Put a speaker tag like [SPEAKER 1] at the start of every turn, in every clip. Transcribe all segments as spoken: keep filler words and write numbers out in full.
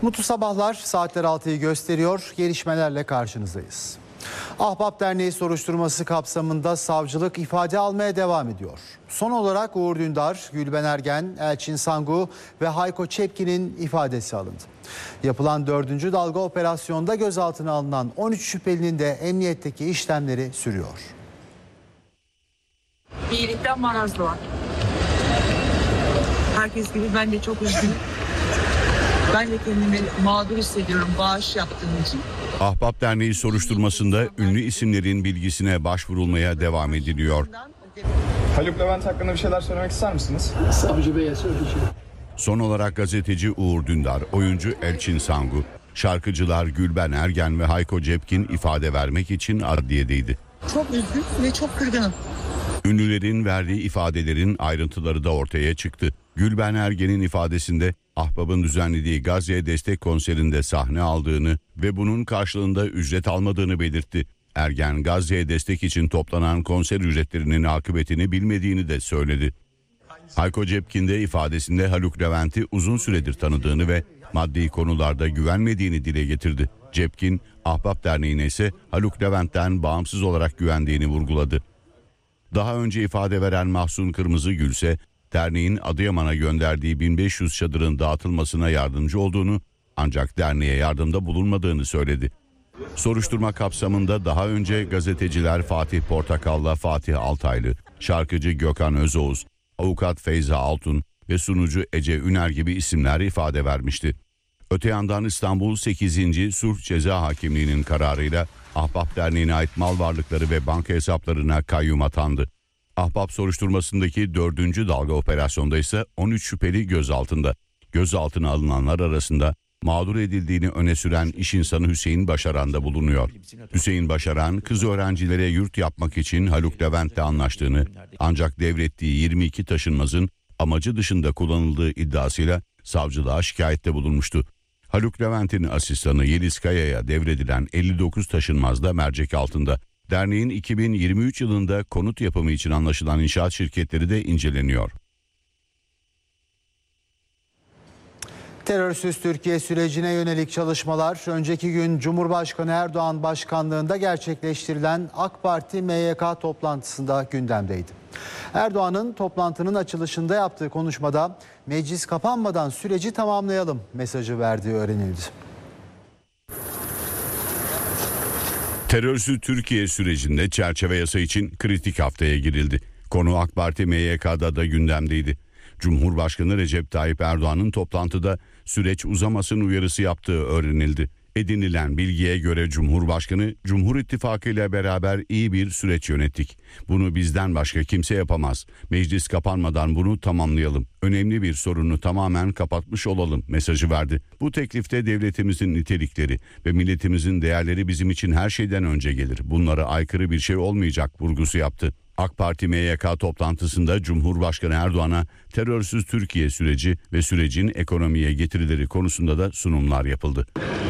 [SPEAKER 1] Mutlu sabahlar, saatler altıyı gösteriyor. Gelişmelerle karşınızdayız. Ahbap Derneği soruşturması kapsamında savcılık ifade almaya devam ediyor. Son olarak Uğur Dündar, Gülben Ergen, Elçin Sangu ve Hayko Cepkin'in ifadesi alındı. Yapılan dördüncü dalga operasyonda gözaltına alınan on üç şüphelinin de emniyetteki işlemleri sürüyor.
[SPEAKER 2] İyilikten maraz doğar. Herkes gibi ben de çok üzgünüm. Ben de kendimi mağdur hissediyorum bağış yaptığım için.
[SPEAKER 3] Ahbap Derneği soruşturmasında ünlü isimlerin bilgisine başvurulmaya devam ediliyor.
[SPEAKER 4] Haluk Levent hakkında bir şeyler söylemek ister misiniz?
[SPEAKER 5] Savcı Bey'e söyleyeceğim.
[SPEAKER 3] Son olarak gazeteci Uğur Dündar, oyuncu Elçin Sangu, şarkıcılar Gülben Ergen ve Hayko Cepkin ifade vermek için adliyedeydi.
[SPEAKER 2] Çok üzgün ve çok kırgınım.
[SPEAKER 3] Ünlülerin verdiği ifadelerin ayrıntıları da ortaya çıktı. Gülben Ergen'in ifadesinde Ahbap'ın düzenlediği Gazze'ye destek konserinde sahne aldığını ve bunun karşılığında ücret almadığını belirtti. Ergen, Gazze'ye destek için toplanan konser ücretlerinin akıbetini bilmediğini de söyledi. Hayko Cepkin de ifadesinde Haluk Levent'i uzun süredir tanıdığını ve maddi konularda güvenmediğini dile getirdi. Cepkin, Ahbap Derneği'ne ise Haluk Levent'ten bağımsız olarak güvendiğini vurguladı. Daha önce ifade veren Mahsun Kırmızıgül ise derneğin Adıyaman'a gönderdiği bin beş yüz çadırın dağıtılmasına yardımcı olduğunu ancak derneğe yardımda bulunmadığını söyledi. Soruşturma kapsamında daha önce gazeteciler Fatih Portakal'la Fatih Altaylı, şarkıcı Gökhan Özoğuz, avukat Feyza Altun ve sunucu Ece Üner gibi isimler ifade vermişti. Öte yandan İstanbul sekizinci Sulh Ceza Hakimliği'nin kararıyla Ahbap Derneği'ne ait mal varlıkları ve banka hesaplarına kayyum atandı. Ahbap soruşturmasındaki dördüncü dalga operasyonda ise on üç şüpheli gözaltında. Gözaltına alınanlar arasında mağdur edildiğini öne süren iş insanı Hüseyin Başaran da bulunuyor. Hüseyin Başaran, kız öğrencilere yurt yapmak için Haluk Levent'le anlaştığını ancak devrettiği yirmi iki taşınmazın amacı dışında kullanıldığı iddiasıyla savcılığa şikayette bulunmuştu. Haluk Levent'in asistanı Yeliz Kaya'ya devredilen elli dokuz taşınmaz da mercek altında. Derneğin iki bin yirmi üç yılında konut yapımı için anlaşılan inşaat şirketleri de inceleniyor.
[SPEAKER 1] Terörsüz Türkiye sürecine yönelik çalışmalar önceki gün Cumhurbaşkanı Erdoğan başkanlığında gerçekleştirilen AK Parti M Y K toplantısında gündemdeydi. Erdoğan'ın toplantının açılışında yaptığı konuşmada meclis kapanmadan süreci tamamlayalım mesajı verdiği öğrenildi.
[SPEAKER 3] Terörsüz Türkiye sürecinde çerçeve yasa için kritik haftaya girildi. Konu AK Parti M Y K'da da gündemdeydi. Cumhurbaşkanı Recep Tayyip Erdoğan'ın toplantıda süreç uzamasın uyarısı yaptığı öğrenildi. Edinilen bilgiye göre Cumhurbaşkanı, Cumhur İttifakı ile beraber iyi bir süreç yönettik. Bunu bizden başka kimse yapamaz. Meclis kapanmadan bunu tamamlayalım. Önemli bir sorunu tamamen kapatmış olalım mesajı verdi. Bu teklifte devletimizin nitelikleri ve milletimizin değerleri bizim için her şeyden önce gelir. Bunlara aykırı bir şey olmayacak vurgusu yaptı. AK Parti M Y K toplantısında Cumhurbaşkanı Erdoğan'a terörsüz Türkiye süreci ve sürecin ekonomiye getirileri konusunda da sunumlar yapıldı.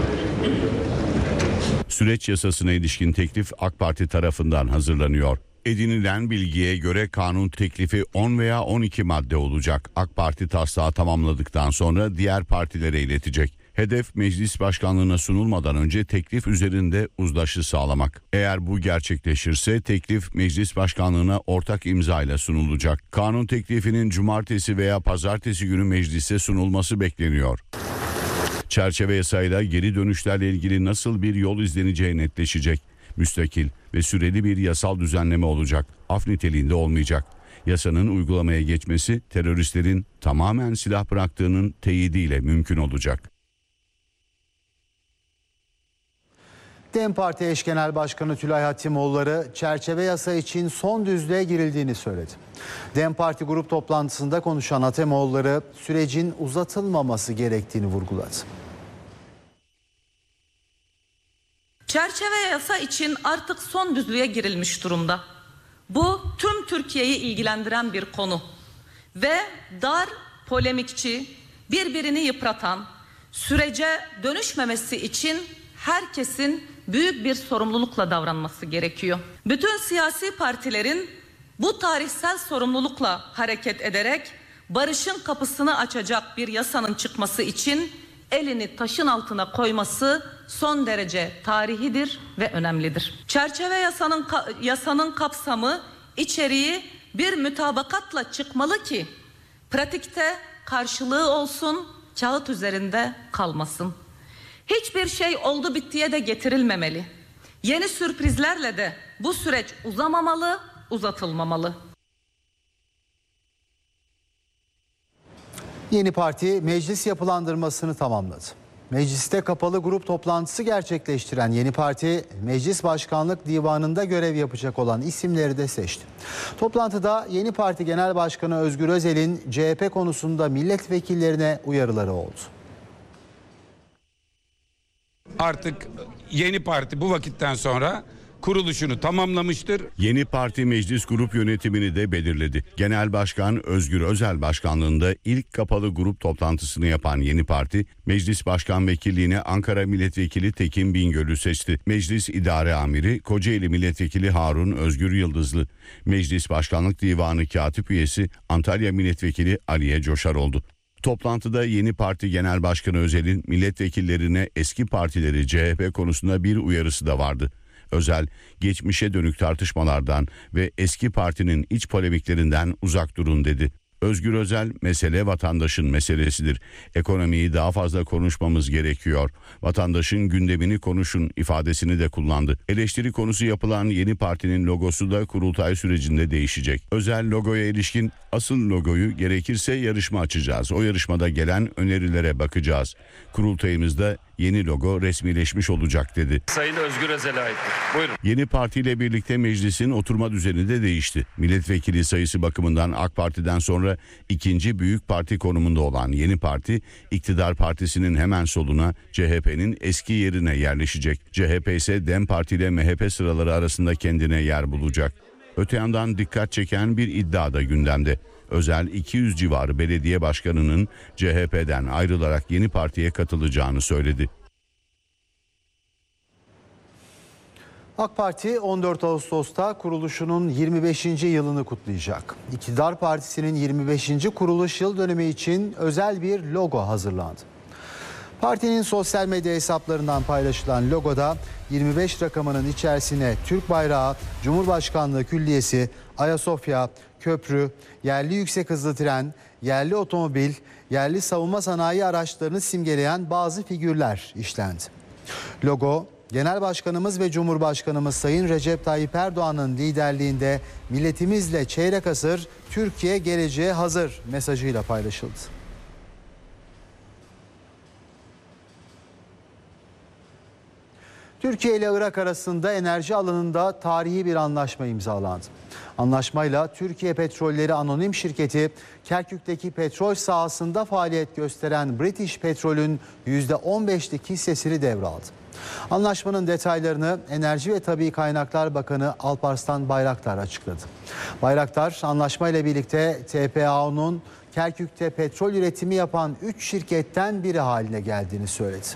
[SPEAKER 3] Süreç yasasına ilişkin teklif AK Parti tarafından hazırlanıyor. Edinilen bilgiye göre kanun teklifi on veya on iki madde olacak. AK Parti taslağı tamamladıktan sonra diğer partilere iletecek. Hedef meclis başkanlığına sunulmadan önce teklif üzerinde uzlaşı sağlamak. Eğer bu gerçekleşirse teklif meclis başkanlığına ortak imzayla sunulacak. Kanun teklifinin cumartesi veya pazartesi günü meclise sunulması bekleniyor. Çerçeve yasayla geri dönüşlerle ilgili nasıl bir yol izleneceği netleşecek. Müstakil ve süreli bir yasal düzenleme olacak. Af niteliğinde olmayacak. Yasanın uygulamaya geçmesi teröristlerin tamamen silah bıraktığının teyidiyle mümkün olacak.
[SPEAKER 1] DEM Parti Eş Genel Başkanı Tülay Hatimoğulları çerçeve yasa için son düzlüğe girildiğini söyledi. DEM Parti grup toplantısında konuşan Hatimoğulları sürecin uzatılmaması gerektiğini vurguladı.
[SPEAKER 6] Çerçeve yasa için artık son düzlüğe girilmiş durumda. Bu tüm Türkiye'yi ilgilendiren bir konu ve dar, polemikçi, birbirini yıpratan, sürece dönüşmemesi için herkesin büyük bir sorumlulukla davranması gerekiyor. Bütün siyasi partilerin bu tarihsel sorumlulukla hareket ederek barışın kapısını açacak bir yasanın çıkması için elini taşın altına koyması son derece tarihidir ve önemlidir. Çerçeve yasanın yasanın kapsamı, içeriği bir mütabakatla çıkmalı ki pratikte karşılığı olsun, kağıt üzerinde kalmasın. Hiçbir şey oldu bittiye de getirilmemeli. Yeni sürprizlerle de bu süreç uzamamalı, uzatılmamalı.
[SPEAKER 1] Yeni parti meclis yapılandırmasını tamamladı. Mecliste kapalı grup toplantısı gerçekleştiren Yeni Parti, Meclis Başkanlık Divanı'nda görev yapacak olan isimleri de seçti. Toplantıda Yeni Parti Genel Başkanı Özgür Özel'in C H P konusunda milletvekillerine uyarıları oldu.
[SPEAKER 5] Artık Yeni Parti bu vakitten sonra kuruluşunu tamamlamıştır.
[SPEAKER 3] Yeni Parti meclis grup yönetimini de belirledi. Genel Başkan Özgür Özel başkanlığında ilk kapalı grup toplantısını yapan Yeni Parti, Meclis Başkan Vekilliğine Ankara Milletvekili Tekin Bingöl'ü seçti. Meclis İdare Amiri Kocaeli Milletvekili Harun Özgür Yıldızlı, Meclis Başkanlık Divanı Katip Üyesi Antalya Milletvekili Aliye Coşar oldu. Toplantıda Yeni Parti Genel Başkanı Özel'in milletvekillerine eski partileri C H P konusunda bir uyarısı da vardı. Özel, geçmişe dönük tartışmalardan ve eski partinin iç polemiklerinden uzak durun dedi. Özgür Özel, mesele vatandaşın meselesidir. Ekonomiyi daha fazla konuşmamız gerekiyor. Vatandaşın gündemini konuşun ifadesini de kullandı. Eleştiri konusu yapılan Yeni Parti'nin logosu da kurultay sürecinde değişecek. Özel, logoya ilişkin asıl logoyu gerekirse yarışma açacağız. O yarışmada gelen önerilere bakacağız. Kurultayımızda yeni logo resmileşmiş olacak dedi.
[SPEAKER 7] Sayın Özgür Özel'e aittir. Buyurun.
[SPEAKER 3] Yeni Parti ile birlikte meclisin oturma düzeni de değişti. Milletvekili sayısı bakımından AK Parti'den sonra ikinci büyük parti konumunda olan Yeni Parti, iktidar partisinin hemen soluna C H P'nin eski yerine yerleşecek. C H P ise DEM Parti ile M H P sıraları arasında kendine yer bulacak. Öte yandan dikkat çeken bir iddia da gündemde. Özel iki yüz civarı belediye başkanının C H P'den ayrılarak Yeni Parti'ye katılacağını söyledi.
[SPEAKER 1] AK Parti on dört Ağustos'ta kuruluşunun yirmi beşinci yılını kutlayacak. İktidar Partisi'nin yirmi beşinci kuruluş yıl dönümü için özel bir logo hazırlandı. Partinin sosyal medya hesaplarından paylaşılan logoda yirmi beş rakamının içerisine Türk bayrağı, Cumhurbaşkanlığı Külliyesi, Ayasofya, köprü, yerli yüksek hızlı tren, yerli otomobil, yerli savunma sanayi araçlarını simgeleyen bazı figürler işlendi. Logo, Genel Başkanımız ve Cumhurbaşkanımız Sayın Recep Tayyip Erdoğan'ın liderliğinde milletimizle çeyrek asır Türkiye geleceğe hazır mesajıyla paylaşıldı. Türkiye ile Irak arasında enerji alanında tarihi bir anlaşma imzalandı. Anlaşmayla Türkiye Petrolleri Anonim Şirketi, Kerkük'teki petrol sahasında faaliyet gösteren British Petrol'ün yüzde on beşlik hissesini devraldı. Anlaşmanın detaylarını Enerji ve Tabii Kaynaklar Bakanı Alparslan Bayraktar açıkladı. Bayraktar, anlaşmayla birlikte T P A O'nun Kerkük'te petrol üretimi yapan üç şirketten biri haline geldiğini söyledi.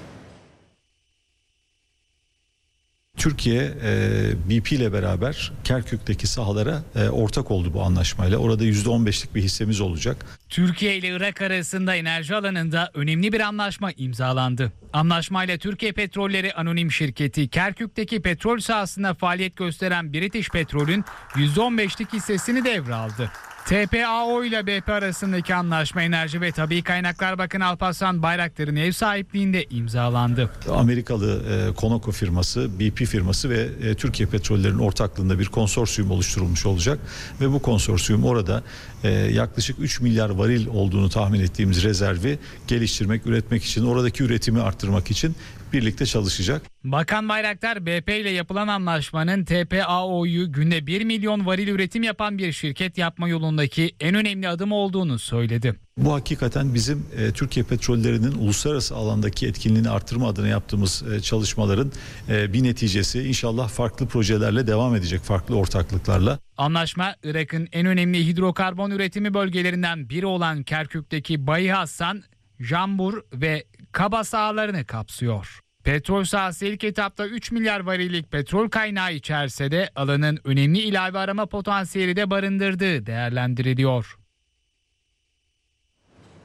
[SPEAKER 8] Türkiye B P ile beraber Kerkük'teki sahalara ortak oldu bu anlaşmayla. Orada yüzde on beşlik bir hissemiz olacak.
[SPEAKER 9] Türkiye ile Irak arasında enerji alanında önemli bir anlaşma imzalandı. Anlaşmayla Türkiye Petrolleri Anonim Şirketi, Kerkük'teki petrol sahasında faaliyet gösteren British Petrol'ün yüzde on beşlik hissesini devraldı. T P A O ile B P arasındaki anlaşma Enerji ve Tabii Kaynaklar Bakanı Alparslan Bayraktar'ın ev sahipliğinde imzalandı.
[SPEAKER 8] Amerikalı e, Conoco firması, B P firması ve e, Türkiye Petrollerinin ortaklığında bir konsorsiyum oluşturulmuş olacak. Ve bu konsorsiyum orada e, yaklaşık üç milyar varil olduğunu tahmin ettiğimiz rezervi geliştirmek, üretmek için, oradaki üretimi arttırmak için birlikte çalışacak.
[SPEAKER 9] Bakan Bayraktar, B P ile yapılan anlaşmanın T P A O'yu günde bir milyon varil üretim yapan bir şirket yapma yolundaki en önemli adım olduğunu söyledi.
[SPEAKER 8] Bu hakikaten bizim e, Türkiye Petrollerinin uluslararası alandaki etkinliğini artırma adına yaptığımız e, çalışmaların e, bir neticesi. İnşallah farklı projelerle devam edecek, farklı ortaklıklarla.
[SPEAKER 9] Anlaşma, Irak'ın en önemli hidrokarbon üretimi bölgelerinden biri olan Kerkük'teki Bayi Hassan, Jambur ve Kaba sahalarını kapsıyor. Petrol sahası ilk etapta üç milyar varillik petrol kaynağı içerse de alanın önemli ilave arama potansiyeli de barındırdığı değerlendiriliyor.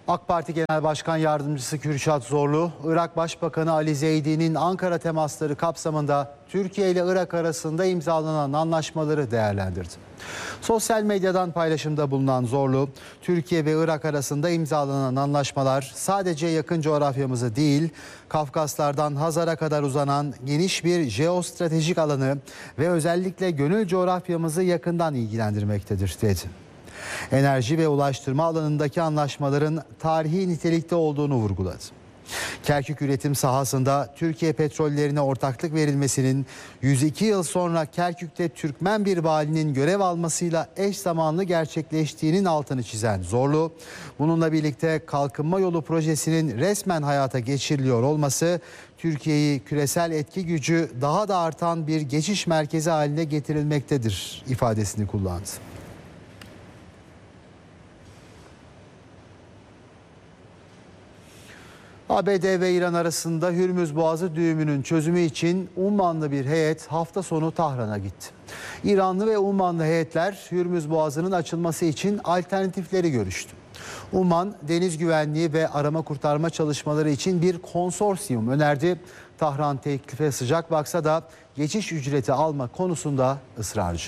[SPEAKER 1] AK Parti Genel Başkan Yardımcısı Kürşat Zorlu, Irak Başbakanı Ali Zeydi'nin Ankara temasları kapsamında Türkiye ile Irak arasında imzalanan anlaşmaları değerlendirdi. Sosyal medyadan paylaşımda bulunan Zorlu, Türkiye ve Irak arasında imzalanan anlaşmalar sadece yakın coğrafyamızı değil, Kafkaslardan Hazar'a kadar uzanan geniş bir jeostratejik alanı ve özellikle gönül coğrafyamızı yakından ilgilendirmektedir dedi. Enerji ve ulaştırma alanındaki anlaşmaların tarihi nitelikte olduğunu vurguladı. Kerkük üretim sahasında Türkiye petrollerine ortaklık verilmesinin yüz iki yıl sonra Kerkük'te Türkmen bir valinin görev almasıyla eş zamanlı gerçekleştiğinin altını çizen Zorlu, bununla birlikte Kalkınma Yolu projesinin resmen hayata geçiriliyor olması Türkiye'yi küresel etki gücü daha da artan bir geçiş merkezi haline getirilmektedir ifadesini kullandı. A B D ve İran arasında Hürmüz Boğazı düğümünün çözümü için Ummanlı bir heyet hafta sonu Tahran'a gitti. İranlı ve Ummanlı heyetler Hürmüz Boğazı'nın açılması için alternatifleri görüştü. Umman, deniz güvenliği ve arama kurtarma çalışmaları için bir konsorsiyum önerdi. Tahran teklife sıcak baksa da geçiş ücreti alma konusunda ısrarcı.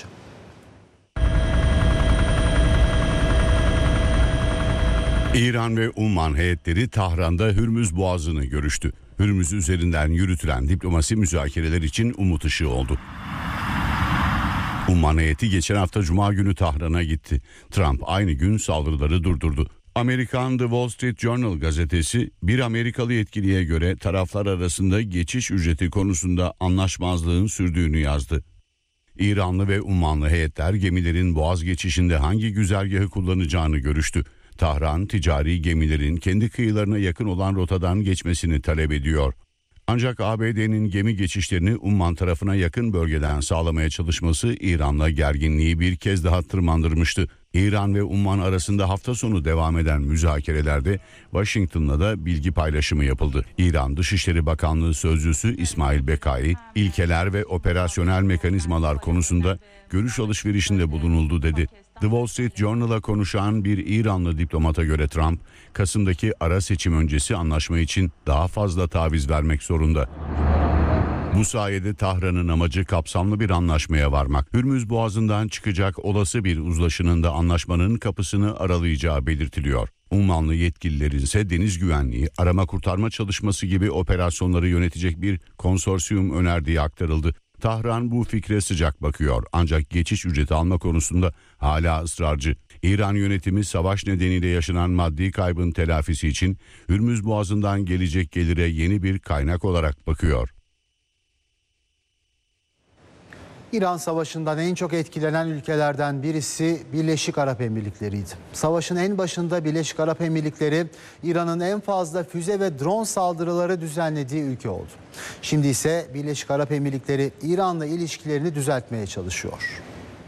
[SPEAKER 3] İran ve Umman heyetleri Tahran'da Hürmüz Boğazı'nı görüştü. Hürmüz üzerinden yürütülen diplomasi müzakereler için umut ışığı oldu. Umman heyeti geçen hafta Cuma günü Tahran'a gitti. Trump aynı gün saldırıları durdurdu. Amerikan The Wall Street Journal gazetesi bir Amerikalı yetkiliye göre taraflar arasında geçiş ücreti konusunda anlaşmazlığın sürdüğünü yazdı. İranlı ve Ummanlı heyetler gemilerin Boğaz geçişinde hangi güzergahı kullanacağını görüştü. Tahran, ticari gemilerin kendi kıyılarına yakın olan rotadan geçmesini talep ediyor. Ancak A B D'nin gemi geçişlerini Umman tarafına yakın bölgeden sağlamaya çalışması İran'la gerginliği bir kez daha tırmandırmıştı. İran ve Umman arasında hafta sonu devam eden müzakerelerde Washington'la da bilgi paylaşımı yapıldı. İran Dışişleri Bakanlığı Sözcüsü İsmail Bekai, ilkeler ve operasyonel mekanizmalar konusunda görüş alışverişinde bulunuldu dedi. The Wall Street Journal'a konuşan bir İranlı diplomata göre Trump, Kasım'daki ara seçim öncesi anlaşma için daha fazla taviz vermek zorunda. Bu sayede Tahran'ın amacı kapsamlı bir anlaşmaya varmak. Hürmüz Boğazı'ndan çıkacak olası bir uzlaşının da anlaşmanın kapısını aralayacağı belirtiliyor. Ummanlı yetkililerin ise deniz güvenliği, arama kurtarma çalışması gibi operasyonları yönetecek bir konsorsiyum önerdiği aktarıldı. Tahran bu fikre sıcak bakıyor ancak geçiş ücreti alma konusunda hala ısrarcı. İran yönetimi savaş nedeniyle yaşanan maddi kaybın telafisi için Hürmüz Boğazı'ndan gelecek gelire yeni bir kaynak olarak bakıyor.
[SPEAKER 1] İran Savaşı'ndan en çok etkilenen ülkelerden birisi Birleşik Arap Emirlikleri'ydi. Savaşın en başında Birleşik Arap Emirlikleri İran'ın en fazla füze ve drone saldırıları düzenlediği ülke oldu. Şimdi ise Birleşik Arap Emirlikleri İran'la ilişkilerini düzeltmeye çalışıyor.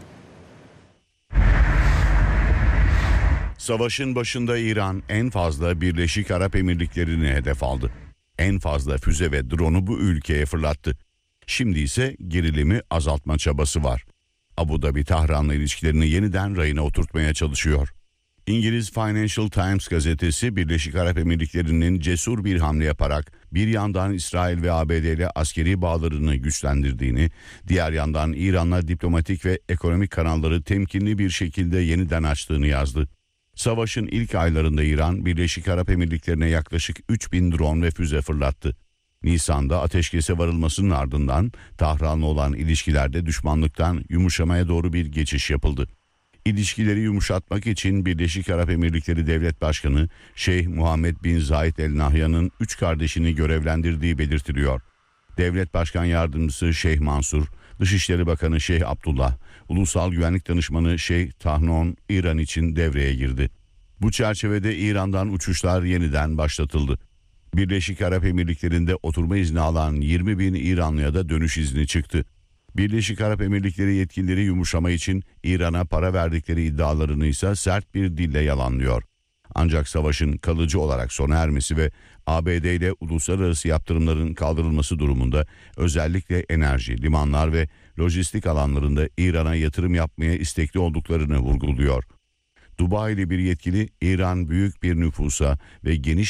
[SPEAKER 3] Savaşın başında İran en fazla Birleşik Arap Emirlikleri'ni hedef aldı. En fazla füze ve drone'u bu ülkeye fırlattı. Şimdi ise gerilimi azaltma çabası var. Abu Dhabi Tahran'la ilişkilerini yeniden rayına oturtmaya çalışıyor. İngiliz Financial Times gazetesi Birleşik Arap Emirlikleri'nin cesur bir hamle yaparak bir yandan İsrail ve A B D ile askeri bağlarını güçlendirdiğini, diğer yandan İran'la diplomatik ve ekonomik kanalları temkinli bir şekilde yeniden açtığını yazdı. Savaşın ilk aylarında İran, Birleşik Arap Emirlikleri'ne yaklaşık üç bin drone ve füze fırlattı. Nisan'da ateşkese varılmasının ardından Tahran'la olan ilişkilerde düşmanlıktan yumuşamaya doğru bir geçiş yapıldı. İlişkileri yumuşatmak için Birleşik Arap Emirlikleri Devlet Başkanı Şeyh Muhammed bin Zayed El Nahyan'ın üç kardeşini görevlendirdiği belirtiliyor. Devlet Başkan Yardımcısı Şeyh Mansur, Dışişleri Bakanı Şeyh Abdullah, Ulusal Güvenlik Danışmanı Şeyh Tahnon İran için devreye girdi. Bu çerçevede İran'dan uçuşlar yeniden başlatıldı. Birleşik Arap Emirlikleri'nde oturma izni alan yirmi bin İranlıya da dönüş izni çıktı. Birleşik Arap Emirlikleri yetkilileri yumuşama için İran'a para verdikleri iddialarını ise sert bir dille yalanlıyor. Ancak savaşın kalıcı olarak sona ermesi ve A B D ile uluslararası yaptırımların kaldırılması durumunda özellikle enerji, limanlar ve lojistik alanlarında İran'a yatırım yapmaya istekli olduklarını vurguluyor. Dubai'li bir yetkili İran büyük bir nüfusa ve geniş